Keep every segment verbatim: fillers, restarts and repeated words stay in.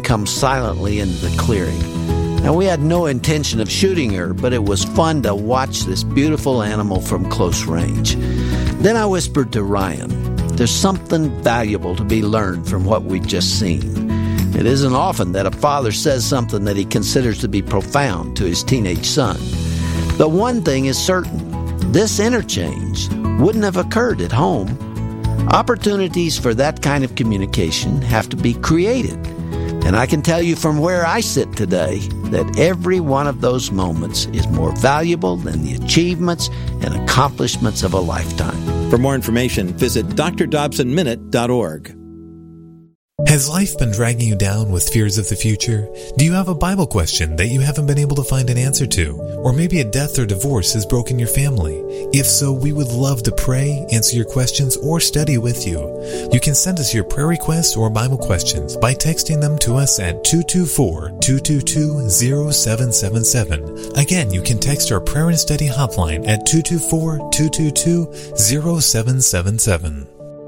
come silently into the clearing. Now, we had no intention of shooting her, but it was fun to watch this beautiful animal from close range. Then I whispered to Ryan, there's something valuable to be learned from what we've just seen. It isn't often that a father says something that he considers to be profound to his teenage son. But one thing is certain, this interchange wouldn't have occurred at home. Opportunities for that kind of communication have to be created. And I can tell you from where I sit today that every one of those moments is more valuable than the achievements and accomplishments of a lifetime. For more information, visit d r dobson minute dot org. Has life been dragging you down with fears of the future? Do you have a Bible question that you haven't been able to find an answer to? Or maybe a death or divorce has broken your family? If so, we would love to pray, answer your questions, or study with you. You can send us your prayer requests or Bible questions by texting them to us at two two four, two two two, zero seven seven seven. Again, you can text our prayer and study hotline at two two four, two two two, zero seven seven seven.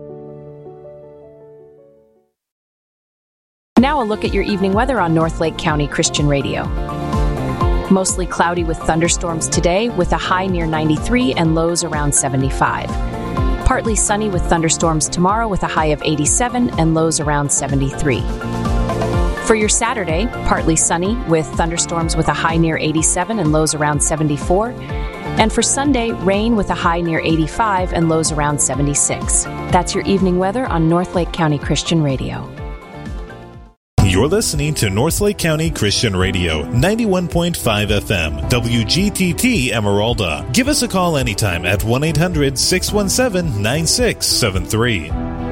Now a look at your evening weather on Northlake County Christian Radio. Mostly cloudy with thunderstorms today, with a high near ninety-three and lows around seventy-five. Partly sunny with thunderstorms tomorrow, with a high of eighty-seven and lows around seventy-three. For your Saturday, partly sunny with thunderstorms with a high near eighty-seven and lows around seventy-four. And for Sunday, rain with a high near eighty-five and lows around seventy-six. That's your evening weather on Northlake County Christian Radio. You're listening to Northlake County Christian Radio, ninety-one point five F M, W G T T Emeralda. Give us a call anytime at one eight hundred, six one seven, nine six seven three.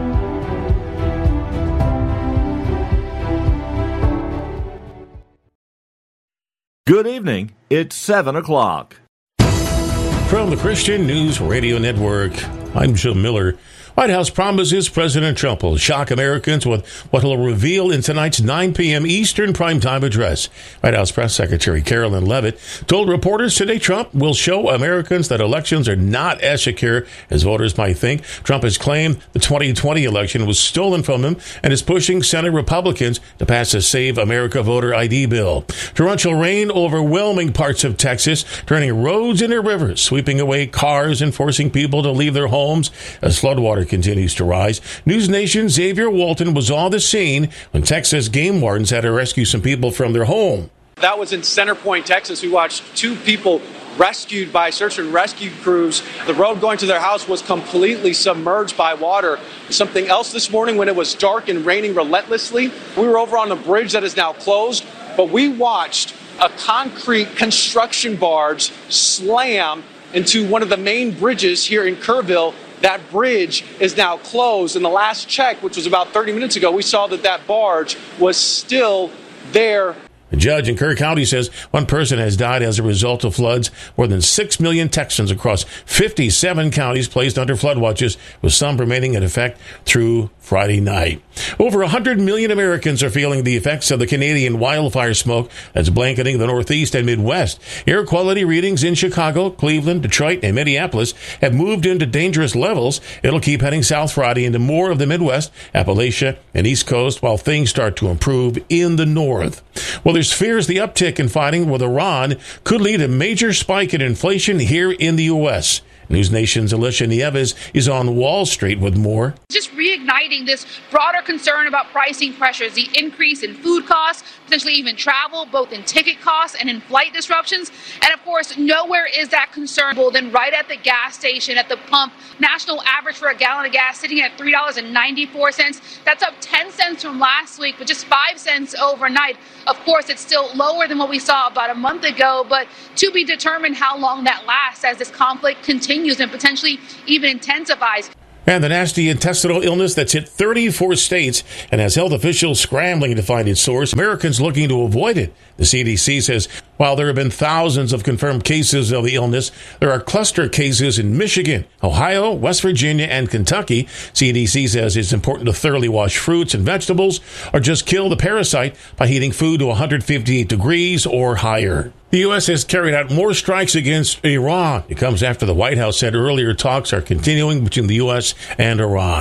Good evening. It's seven o'clock. From the Christian News Radio Network, I'm Jim Miller. White House promises President Trump will shock Americans with what he'll reveal in tonight's nine p.m. Eastern primetime address. White House Press Secretary Carolyn Leavitt told reporters today Trump will show Americans that elections are not as secure as voters might think. Trump has claimed the twenty twenty election was stolen from him and is pushing Senate Republicans to pass a Save America voter I D bill. Torrential rain overwhelming parts of Texas, turning roads into rivers, sweeping away cars and forcing people to leave their homes as floodwater continues to rise. News Nation Xavier Walton was on the scene when Texas game wardens had to rescue some people from their home. That was in Center Point, Texas. We watched two people rescued by search and rescue crews. The road going to their house was completely submerged by water. Something else this morning when it was dark and raining relentlessly, we were over on a bridge that is now closed, but we watched a concrete construction barge slam into one of the main bridges here in Kerrville. That bridge is now closed. In the last check, which was about thirty minutes ago, we saw that that barge was still there. A judge in Kerr County says one person has died as a result of floods. More than six million Texans across fifty-seven counties placed under flood watches, with some remaining in effect through Friday night. Over one hundred million Americans are feeling the effects of the Canadian wildfire smoke that's blanketing the Northeast and Midwest. Air quality readings in Chicago, Cleveland, Detroit, and Minneapolis have moved into dangerous levels. It'll keep heading south Friday into more of the Midwest, Appalachia, and East Coast while things start to improve in the north. Well, there's fears the uptick in fighting with Iran could lead to a major spike in inflation here in the U S News Nation's Alicia Nieves is on Wall Street with more. Just reigniting this broader concern about pricing pressures, the increase in food costs, potentially even travel, both in ticket costs and in flight disruptions. And of course, nowhere is that concern than right at the gas station, at the pump. National average for a gallon of gas sitting at three dollars and ninety-four cents. That's up ten cents from last week, but just five cents overnight. Of course, it's still lower than what we saw about a month ago, but to be determined how long that lasts as this conflict continues and potentially even intensifies. And the nasty intestinal illness that's hit thirty-four states and has health officials scrambling to find its source, Americans looking to avoid it. The C D C says while there have been thousands of confirmed cases of the illness, there are cluster cases in Michigan, Ohio, West Virginia, and Kentucky. C D C says it's important to thoroughly wash fruits and vegetables or just kill the parasite by heating food to one hundred fifty-eight degrees or higher. The U S has carried out more strikes against Iran. It comes after the White House said earlier talks are continuing between the U S and Iran.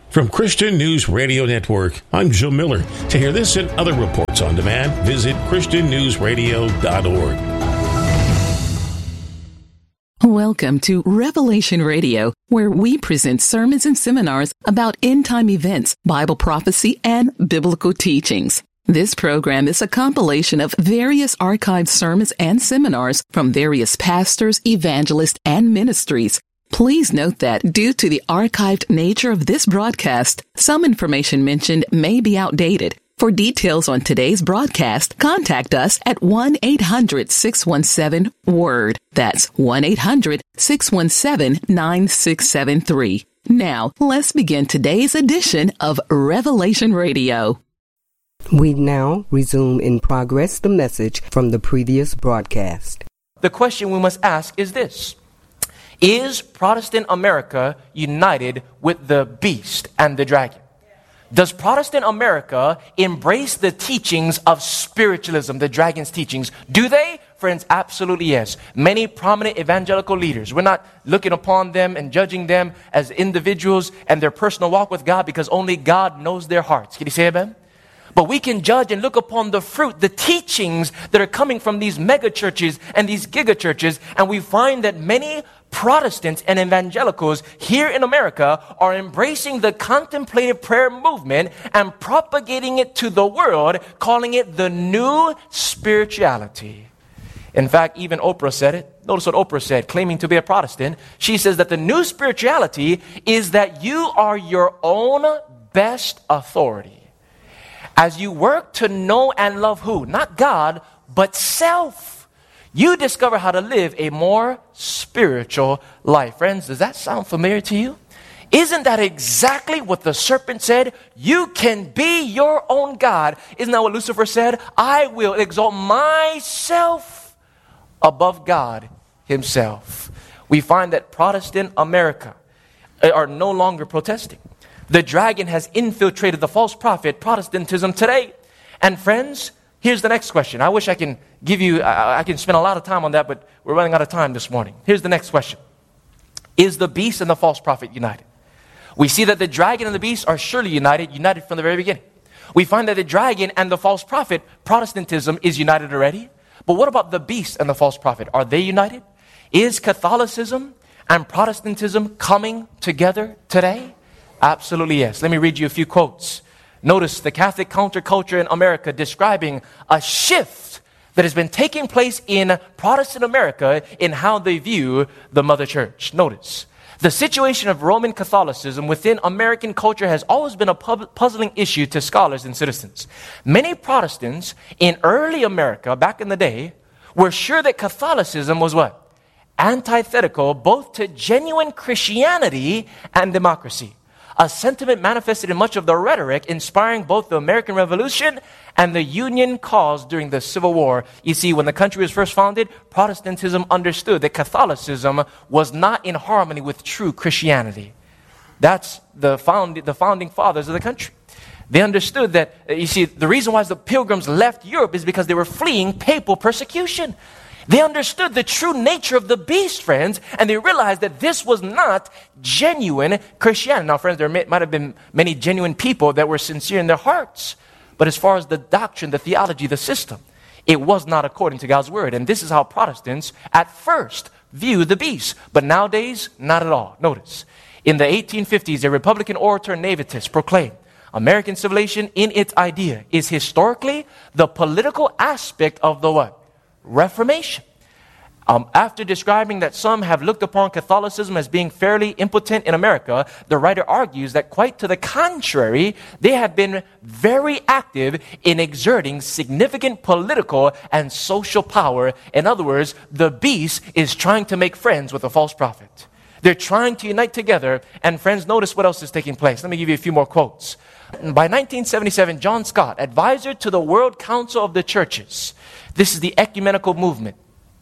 From Christian News Radio Network, I'm Joe Miller. To hear this and other reports on demand, visit Christian News Radio dot org. Welcome to Revelation Radio, where we present sermons and seminars about end-time events, Bible prophecy, and biblical teachings. This program is a compilation of various archived sermons and seminars from various pastors, evangelists, and ministries. Please note that due to the archived nature of this broadcast, some information mentioned may be outdated. For details on today's broadcast, contact us at one eight hundred six one seven WORD. That's one eight hundred six one seven nine six seven three. Now, let's begin today's edition of Revelation Radio. We now resume in progress the message from the previous broadcast. The question we must ask is this: is Protestant America united with the beast and the dragon? Does Protestant America embrace the teachings of spiritualism, the dragon's teachings? Do they? Friends, absolutely yes. Many prominent evangelical leaders, we're not looking upon them and judging them as individuals and their personal walk with God, because only God knows their hearts. Can you say amen? But we can judge and look upon the fruit, the teachings that are coming from these mega churches and these giga churches, and we find that many Protestants and evangelicals here in America are embracing the contemplative prayer movement and propagating it to the world, calling it the new spirituality. In fact, even Oprah said it. Notice what Oprah said, claiming to be a Protestant. She says that the new spirituality is that you are your own best authority. As you work to know and love who? Not God, but self. You discover how to live a more spiritual life. Friends, does that sound familiar to you? Isn't that exactly what the serpent said? You can be your own God. Isn't that what Lucifer said? I will exalt myself above God himself. We find that Protestant America are no longer protesting. The dragon has infiltrated the false prophet, Protestantism, today. And friends, here's the next question. I wish I can give you, I, I can spend a lot of time on that, but we're running out of time this morning. Here's the next question. Is the beast and the false prophet united? We see that the dragon and the beast are surely united, united from the very beginning. We find that the dragon and the false prophet, Protestantism, is united already. But what about the beast and the false prophet? Are they united? Is Catholicism and Protestantism coming together today? Absolutely yes. Let me read you a few quotes. Notice the Catholic counterculture in America describing a shift that has been taking place in Protestant America in how they view the Mother Church. Notice, the situation of Roman Catholicism within American culture has always been a pub- puzzling issue to scholars and citizens. Many Protestants in early America, back in the day, were sure that Catholicism was what? Antithetical both to genuine Christianity and democracy. A sentiment manifested in much of the rhetoric inspiring both the American Revolution and the Union cause during the Civil War. You see, when the country was first founded, Protestantism understood that Catholicism was not in harmony with true Christianity. That's the, found, the founding fathers of the country. They understood that, you see, the reason why the pilgrims left Europe is because they were fleeing papal persecution. They understood the true nature of the beast, friends, and they realized that this was not genuine Christianity. Now, friends, there may, might have been many genuine people that were sincere in their hearts, but as far as the doctrine, the theology, the system, it was not according to God's word. And this is how Protestants at first view the beast, but nowadays, not at all. Notice, in the eighteen fifties, a Republican orator and nativist proclaimed, American civilization in its idea is historically the political aspect of the what? Reformation. Um, after describing that some have looked upon Catholicism as being fairly impotent in America, the writer argues that quite to the contrary, they have been very active in exerting significant political and social power. In other words, the beast is trying to make friends with a false prophet. They're trying to unite together, and friends, notice what else is taking place. Let me give you a few more quotes. By nineteen seventy-seven, John Scott, advisor to the World Council of the Churches, this is the ecumenical movement.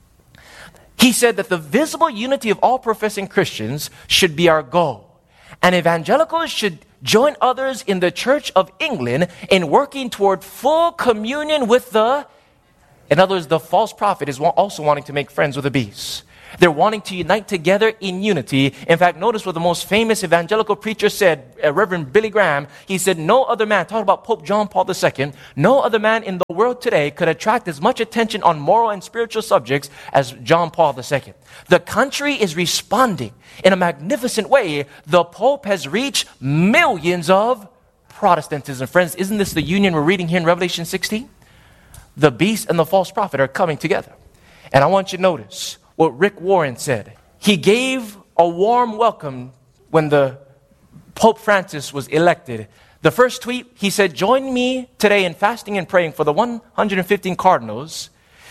He said that the visible unity of all professing Christians should be our goal. And evangelicals should join others in the Church of England in working toward full communion with the, in other words, the false prophet is also wanting to make friends with the beast. They're wanting to unite together in unity. In fact, notice what the most famous evangelical preacher said, uh, Reverend Billy Graham. He said, no other man, talking about Pope John Paul the Second, no other man in the world today could attract as much attention on moral and spiritual subjects as John Paul the Second. The country is responding in a magnificent way. The Pope has reached millions of Protestantism. Friends, isn't this the union we're reading here in Revelation sixteen? The beast and the false prophet are coming together. And I want you to notice what Rick Warren said. He gave a warm welcome when the Pope Francis was elected. The first tweet, he said, join me today in fasting and praying for the one hundred fifteen cardinals,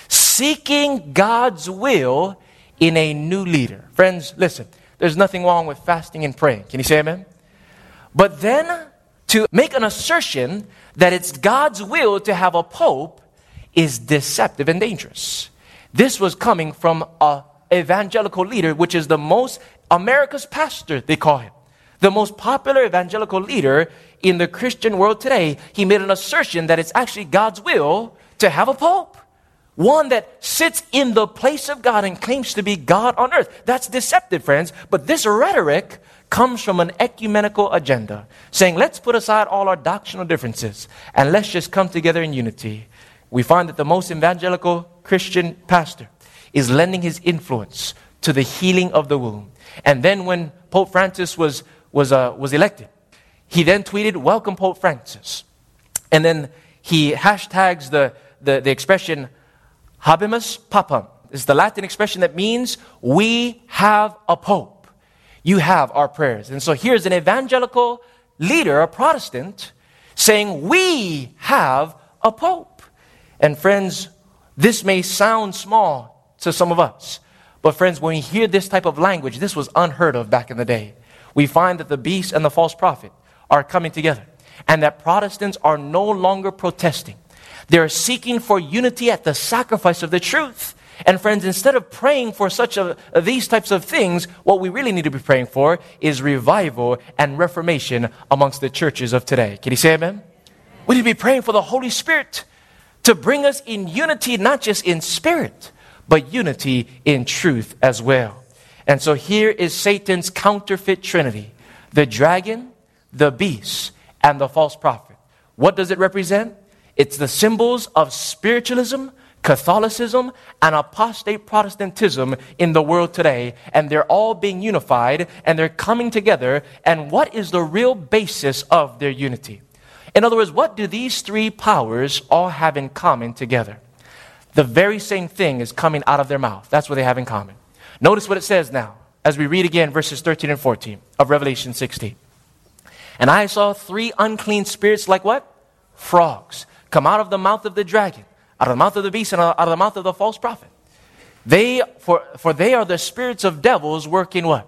seeking God's will in a new leader. Friends, listen, there's nothing wrong with fasting and praying. Can you say amen? But then to make an assertion that it's God's will to have a pope is deceptive and dangerous. This was coming from an evangelical leader, which is the most, America's pastor, they call him. The most popular evangelical leader in the Christian world today. He made an assertion that it's actually God's will to have a pope. One that sits in the place of God and claims to be God on earth. That's deceptive, friends. But this rhetoric comes from an ecumenical agenda, saying let's put aside all our doctrinal differences and let's just come together in unity. We find that the most evangelical Christian pastor is lending his influence to the healing of the womb. And then when Pope Francis was was uh, was elected, he then tweeted, welcome Pope Francis. And then he hashtags the, the, the expression Habemus Papam. It's the Latin expression that means we have a pope. You have our prayers. And so here's an evangelical leader, a Protestant, saying we have a pope. And friends, this may sound small to some of us. But friends, when we hear this type of language, this was unheard of back in the day. We find that the beast and the false prophet are coming together. And that Protestants are no longer protesting. They're seeking for unity at the sacrifice of the truth. And friends, instead of praying for such a, these types of things, what we really need to be praying for is revival and reformation amongst the churches of today. Can you say amen? We need to be praying for the Holy Spirit to bring us in unity, not just in spirit, but unity in truth as well. And so here is Satan's counterfeit trinity, the dragon, the beast, and the false prophet. What does it represent? It's the symbols of spiritualism, Catholicism, and apostate Protestantism in the world today. And they're all being unified, and they're coming together. And what is the real basis of their unity? In other words, what do these three powers all have in common together? The very same thing is coming out of their mouth. That's what they have in common. Notice what it says now, as we read again verses thirteen and fourteen of Revelation sixteen. And I saw three unclean spirits like what? Frogs come out of the mouth of the dragon, out of the mouth of the beast, and out of the mouth of the false prophet. They, for, for they are the spirits of devils working what?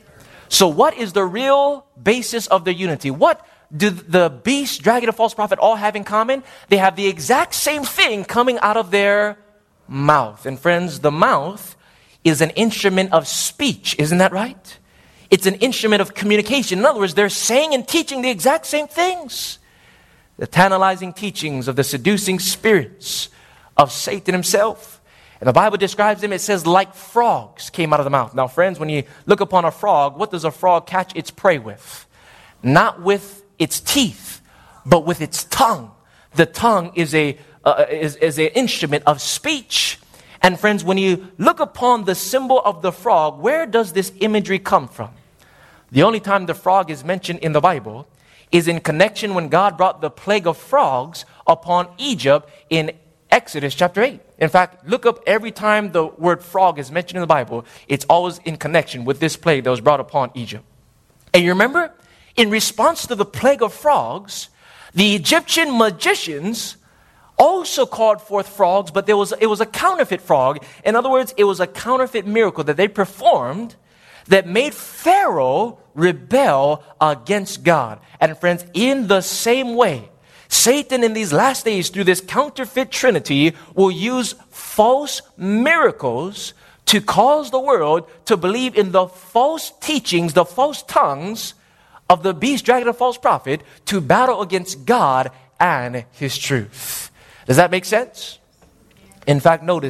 So what is the real basis of their unity? What do the beast, dragon, and false prophet all have in common? They have the exact same thing coming out of their mouth. And friends, the mouth is an instrument of speech. Isn't that right? It's an instrument of communication. In other words, they're saying and teaching the exact same things. The tantalizing teachings of the seducing spirits of Satan himself. And the Bible describes them, it says, like frogs came out of the mouth. Now, friends, when you look upon a frog, what does a frog catch its prey with? Not with its teeth, but with its tongue. The tongue is a uh, is, is an instrument of speech. And friends, when you look upon the symbol of the frog, where does this imagery come from? The only time the frog is mentioned in the Bible is in connection when God brought the plague of frogs upon Egypt in Exodus chapter eight. In fact, look up every time the word frog is mentioned in the Bible, it's always in connection with this plague that was brought upon Egypt. And you remember, in response to the plague of frogs, the Egyptian magicians also called forth frogs, but there was it was a counterfeit frog. In other words, it was a counterfeit miracle that they performed that made Pharaoh rebel against God. And friends, in the same way, Satan in these last days, through this counterfeit trinity, will use false miracles to cause the world to believe in the false teachings, the false tongues of the beast, dragon, and false prophet, to battle against God and his truth. Does that make sense? In fact, notice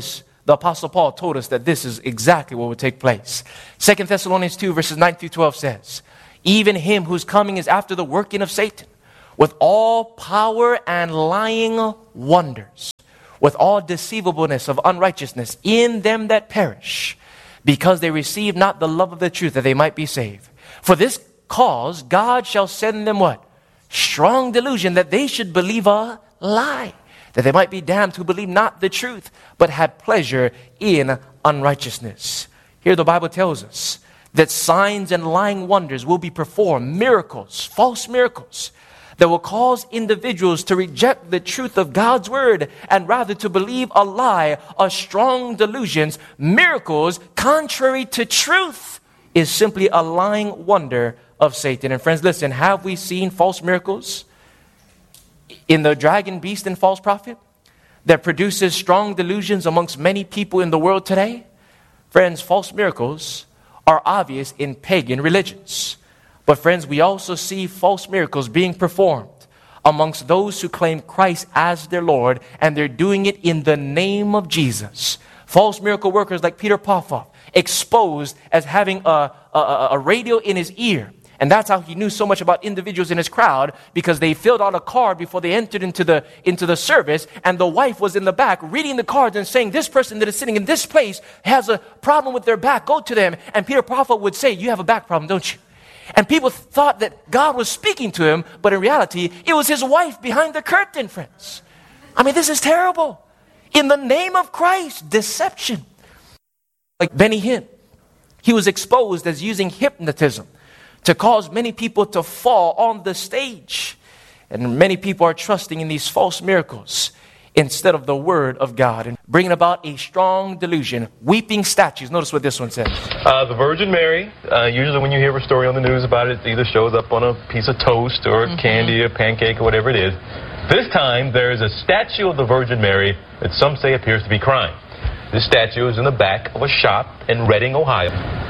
the Apostle Paul told us that this is exactly what would take place. Second Thessalonians two, verses nine through twelve says, even him whose coming is after the working of Satan, with all power and lying wonders, with all deceivableness of unrighteousness in them that perish, because they receive not the love of the truth, that they might be saved. For this cause God shall send them what? Strong delusion, that they should believe a lie, that they might be damned who believe not the truth, but had pleasure in unrighteousness. Here the Bible tells us that signs and lying wonders will be performed, miracles, false miracles, that will cause individuals to reject the truth of God's word and rather to believe a lie, a strong delusions. Miracles contrary to truth is simply a lying wonder of Satan. And friends, listen, have we seen false miracles in the dragon, beast, and false prophet that produces strong delusions amongst many people in the world today? Friends, false miracles are obvious in pagan religions. But friends, we also see false miracles being performed amongst those who claim Christ as their Lord, and they're doing it in the name of Jesus. False miracle workers like Peter Popoff, exposed as having a, a, a radio in his ear. And that's how he knew so much about individuals in his crowd, because they filled out a card before they entered into the into the service, and the wife was in the back reading the cards and saying, this person that is sitting in this place has a problem with their back, go to them. And Peter Popoff would say, you have a back problem, don't you? And people thought that God was speaking to him, but in reality, it was his wife behind the curtain, friends. I mean, this is terrible. In the name of Christ, deception. Like Benny Hinn, he was exposed as using hypnotism to cause many people to fall on the stage. And many people are trusting in these false miracles instead of the word of God, and bringing about a strong delusion. Weeping statues. Notice what this one says. Uh, the Virgin Mary, uh, usually when you hear a story on the news about it, it either shows up on a piece of toast or mm-hmm. candy or pancake or whatever it is. This time there is a statue of the Virgin Mary that some say appears to be crying. This statue is in the back of a shop in Reading, Ohio.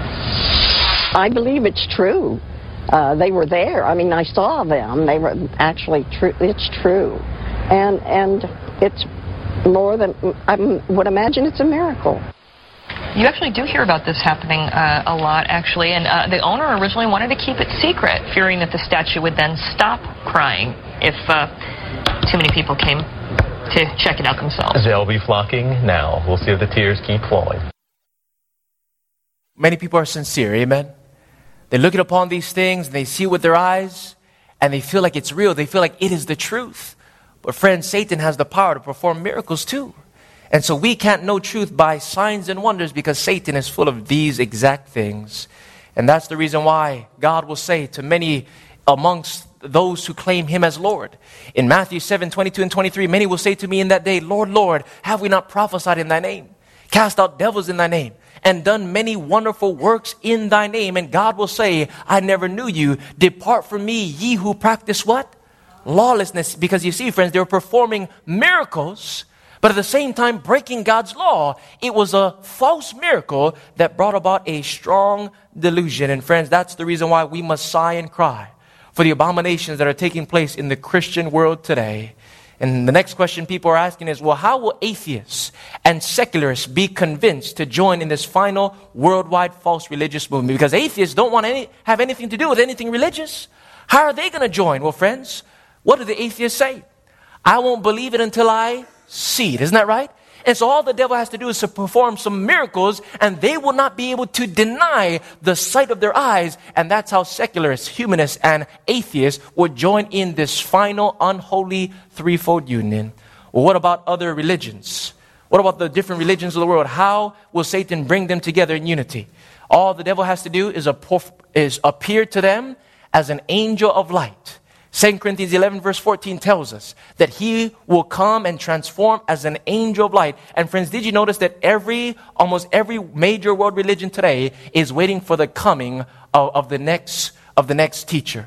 I believe it's true. Uh, they were there. I mean, I saw them. They were actually true. It's true. And and it's more than, I would imagine it's a miracle. You actually do hear about this happening uh, a lot, actually. And uh, the owner originally wanted to keep it secret, fearing that the statue would then stop crying if uh, too many people came to check it out themselves. They'll be flocking now. We'll see if the tears keep falling. Many people are sincere, amen? They look upon these things, and they see it with their eyes, and they feel like it's real. They feel like it is the truth. But friends, Satan has the power to perform miracles too. And so we can't know truth by signs and wonders, because Satan is full of these exact things. And that's the reason why God will say to many amongst those who claim him as Lord. In Matthew seven, twenty-two and twenty-three, many will say to me in that day, Lord, Lord, have we not prophesied in thy name, cast out devils in thy name, and done many wonderful works in thy name? And God will say, I never knew you. Depart from me, ye who practice what? Lawlessness. Because you see, friends, they were performing miracles, but at the same time breaking God's law. It was a false miracle that brought about a strong delusion. And friends, that's the reason why we must sigh and cry for the abominations that are taking place in the Christian world today. And the next question people are asking is, well, how will atheists and secularists be convinced to join in this final worldwide false religious movement? Because atheists don't want to have anything to do with anything religious. How are they going to join? Well, friends, what do the atheists say? I won't believe it until I see it. Isn't that right? And so all the devil has to do is to perform some miracles, and they will not be able to deny the sight of their eyes. And that's how secularists, humanists, and atheists would join in this final unholy threefold union. Well, what about other religions? What about the different religions of the world? How will Satan bring them together in unity? All the devil has to do is, is appear to them as an angel of light. Second Corinthians eleven verse fourteen tells us that he will come and transform as an angel of light. And friends, did you notice that every, almost every major world religion today is waiting for the coming of, of the next, of the next teacher?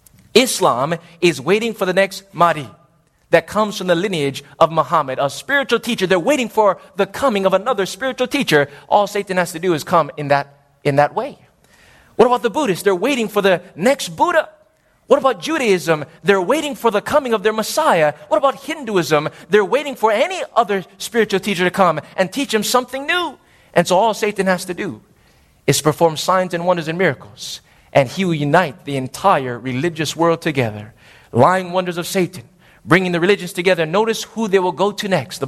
Islam is waiting for the next Mahdi that comes from the lineage of Muhammad, a spiritual teacher. They're waiting for the coming of another spiritual teacher. All Satan has to do is come in that, in that way. What about the Buddhists? They're waiting for the next Buddha. What about Judaism? They're waiting for the coming of their Messiah. What about Hinduism? They're waiting for any other spiritual teacher to come and teach them something new. And so all Satan has to do is perform signs and wonders and miracles. And he will unite the entire religious world together. Lying wonders of Satan, bringing the religions together. Notice who they will go to next. The